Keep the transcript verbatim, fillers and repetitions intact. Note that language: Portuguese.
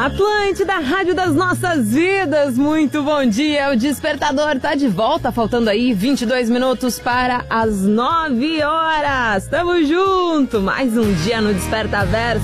Atlântida, Rádio das Nossas Vidas, muito bom dia, o Despertador tá de volta, faltando aí vinte e dois minutos para as nove horas, tamo junto, mais um dia no Despertaverso,